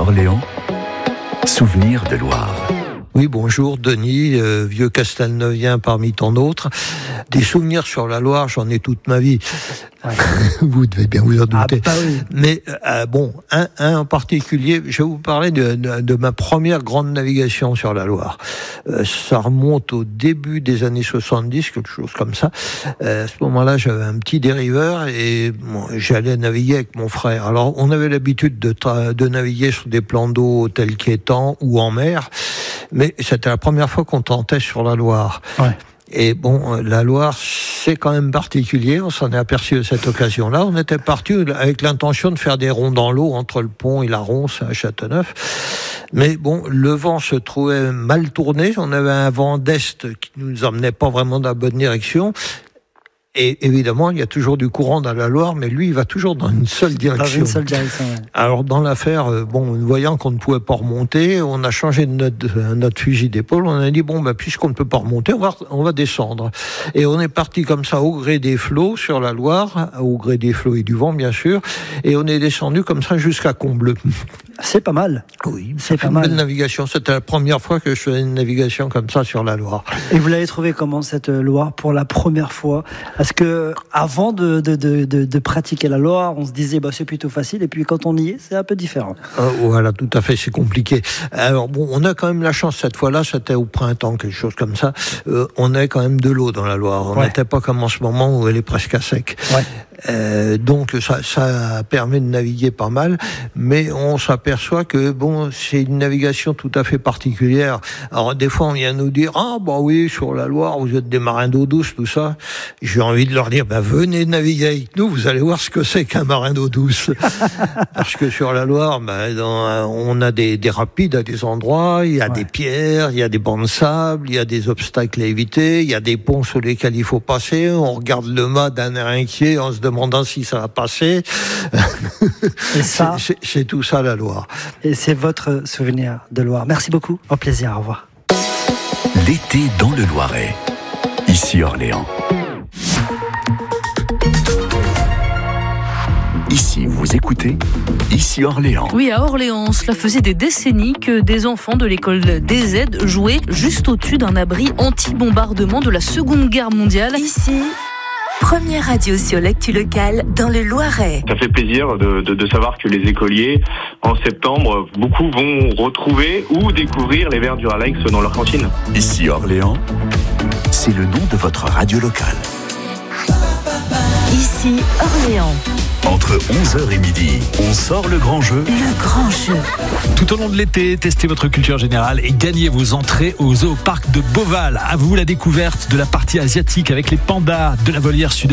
Orléans, souvenirs de Loire. Oui, bonjour Denis, vieux Castelneuvien parmi tant d'autres. Des souvenirs sur la Loire, j'en ai toute ma vie. Ouais. Vous devez bien vous en douter. Oui. Mais un en particulier, je vais vous parler de ma première grande navigation sur la Loire. Ça remonte au début des années 70, quelque chose comme ça. À ce moment-là, j'avais un petit dériveur et j'allais naviguer avec mon frère. Alors, on avait l'habitude de naviguer sur des plans d'eau tels qu'étangs ou en mer. Mais c'était la première fois qu'on tentait sur la Loire. Ouais. Et la Loire, c'est quand même particulier. On s'en est aperçu à cette occasion-là. On était parti avec l'intention de faire des ronds dans l'eau entre le pont et la Ronce à Châteauneuf. Mais le vent se trouvait mal tourné. On avait un vent d'est qui nous emmenait pas vraiment dans la bonne direction. Et évidemment, il y a toujours du courant dans la Loire, mais lui, il va toujours dans une seule direction. Dans une seule direction, ouais. Alors, dans l'affaire, voyant qu'on ne pouvait pas remonter, on a changé notre fusil d'épaule. On a dit, puisqu'on ne peut pas remonter, on va descendre. Et on est parti comme ça, au gré des flots sur la Loire, au gré des flots et du vent, bien sûr. Et on est descendu comme ça jusqu'à Combleu. C'est pas mal. Oui, c'est pas mal. Une belle navigation. C'était la première fois que je faisais une navigation comme ça sur la Loire. Et vous l'avez trouvé comment, cette Loire, pour la première fois? Parce que avant de pratiquer la Loire, on se disait c'est plutôt facile, et puis quand on y est, c'est un peu différent. Voilà, tout à fait, c'est compliqué. Alors on a quand même la chance cette fois-là, c'était au printemps, quelque chose comme ça. On a quand même de l'eau dans la Loire. On n'était pas comme en ce moment où elle est presque à sec. Ouais. Donc ça permet de naviguer pas mal, mais on s'aperçoit que c'est une navigation tout à fait particulière. Alors des fois on vient nous dire oui, sur la Loire vous êtes des marins d'eau douce, tout ça. J'ai envie de leur dire venez naviguer avec nous, vous allez voir ce que c'est qu'un marin d'eau douce. Parce que sur la Loire on a des rapides à des endroits, il y a des pierres, il y a des bancs de sable, il y a des obstacles à éviter, il y a des ponts sur lesquels il faut passer, on regarde le mât d'un air inquiet en se demandant si ça va passer. Et ça, c'est tout ça la Loire. Et c'est votre souvenir de Loire. Merci beaucoup, au plaisir, au revoir. L'été dans le Loiret, ici Orléans. Ici, vous écoutez, ici Orléans. Oui, à Orléans, cela faisait des décennies que des enfants de l'école DZ jouaient juste au-dessus d'un abri anti-bombardement de la Seconde Guerre mondiale. Ici, première radio sur l'actu locale dans le Loiret. Ça fait plaisir de savoir que les écoliers, en septembre, beaucoup vont retrouver ou découvrir les verres Duralex dans leur cantine. Ici Orléans, c'est le nom de votre radio locale. Ici Orléans. Entre 11h et midi, on sort le grand jeu. Le grand jeu. Tout au long de l'été, testez votre culture générale et gagnez vos entrées au Zoo Parc de Beauval. À vous la découverte de la partie asiatique avec les pandas de la volière sud.